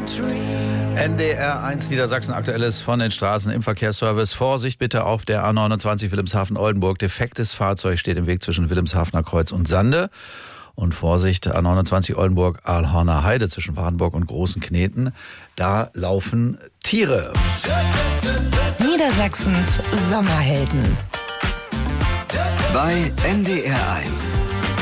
NDR 1 Niedersachsen Aktuelles von den Straßen im Verkehrsservice. Vorsicht bitte auf der A29 Wilhelmshaven-Oldenburg. Defektes Fahrzeug steht im Weg zwischen Wilhelmshavener Kreuz und Sande. Und Vorsicht, A29 Oldenburg, Aalhorner Heide zwischen Wardenburg und Großen Kneten. Da laufen Tiere. Niedersachsens Sommerhelden. Bei NDR 1.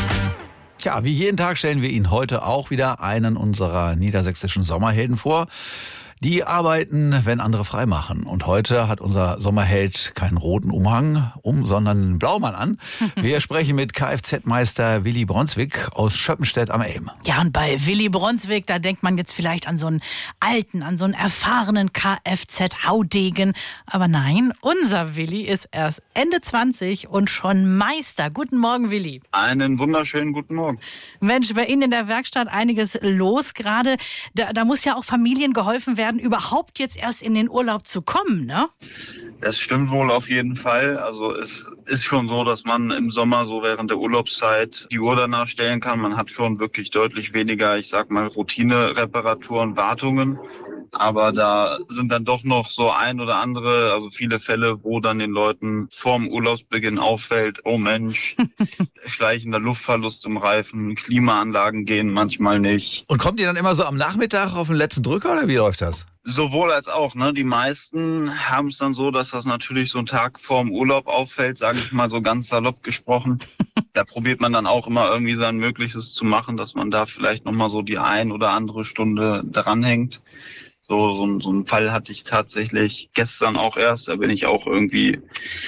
Tja, wie jeden Tag stellen wir Ihnen heute auch wieder einen unserer niedersächsischen Sommerhelden vor. Die arbeiten, wenn andere frei machen. Und heute hat unser Sommerheld keinen roten Umhang sondern einen Blaumann an. Wir sprechen mit Kfz-Meister Willi Bronswig aus Schöppenstedt am Ilm. Ja, und bei Willi Bronswig, da denkt man jetzt vielleicht an so einen alten, an so einen erfahrenen Kfz-Haudegen. Aber nein, unser Willi ist erst Ende 20 und schon Meister. Guten Morgen, Willi. Einen wunderschönen guten Morgen. Mensch, bei Ihnen in der Werkstatt einiges los gerade. Da muss ja auch Familien geholfen werden, überhaupt jetzt erst in den Urlaub zu kommen, ne? Das stimmt wohl auf jeden Fall. Also es ist schon so, dass man im Sommer so während der Urlaubszeit die Uhr danach stellen kann. Man hat schon wirklich deutlich weniger, ich sag mal, Routine-Reparaturen, Wartungen. Aber da sind dann doch noch so ein oder andere, also viele Fälle, wo dann den Leuten vorm Urlaubsbeginn auffällt, oh Mensch, schleichender Luftverlust im Reifen, Klimaanlagen gehen manchmal nicht. Und kommt ihr dann immer so am Nachmittag auf den letzten Drücker oder wie läuft das? Sowohl als auch, ne? Die meisten haben es dann so, dass das natürlich so einen Tag vorm Urlaub auffällt, sage ich mal so ganz salopp gesprochen. Da probiert man dann auch immer irgendwie sein Möglichstes zu machen, dass man da vielleicht nochmal so die ein oder andere Stunde dranhängt. So einen Fall hatte ich tatsächlich gestern auch erst. Da bin ich auch irgendwie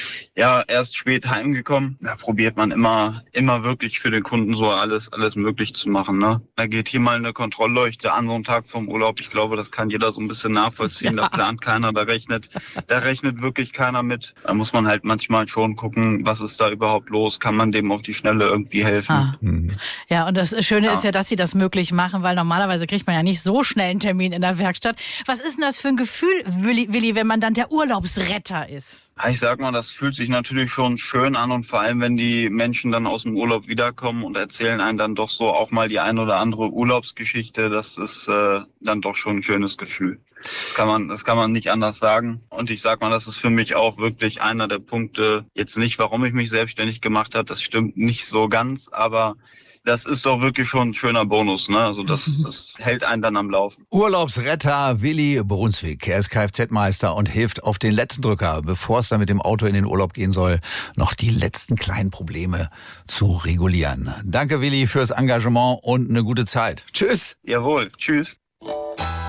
erst spät heimgekommen. Da probiert man immer wirklich für den Kunden so alles möglich zu machen, ne? Da geht hier mal eine Kontrollleuchte an, so einen Tag vom Urlaub. Ich glaube, das kann jeder so ein bisschen nachvollziehen. Ja. Da plant keiner, da rechnet wirklich keiner mit. Da muss man halt manchmal schon gucken, was ist da überhaupt los? Kann man dem auf die Schnelle irgendwie helfen? Ja, und das Schöne ist ja, dass Sie das möglich machen, weil normalerweise kriegt man ja nicht so schnell einen Termin in der Werkstatt. Was ist denn das für ein Gefühl, Willi, wenn man dann der Urlaubsretter ist? Ich sag mal, das fühlt sich natürlich schon schön an und vor allem, wenn die Menschen dann aus dem Urlaub wiederkommen und erzählen einem dann doch so auch mal die ein oder andere Urlaubsgeschichte, das ist dann doch schon ein schönes Gefühl. Das kann man nicht anders sagen. Und ich sag mal, das ist für mich auch wirklich einer der Punkte, jetzt nicht, warum ich mich selbstständig gemacht habe, das stimmt nicht so ganz, aber das ist doch wirklich schon ein schöner Bonus, ne? Also das hält einen dann am Laufen. Urlaubsretter Willi Bronswig, er ist Kfz-Meister und hilft auf den letzten Drücker, bevor es dann mit dem Auto in den Urlaub gehen soll, noch die letzten kleinen Probleme zu regulieren. Danke Willi fürs Engagement und eine gute Zeit. Tschüss. Jawohl, tschüss.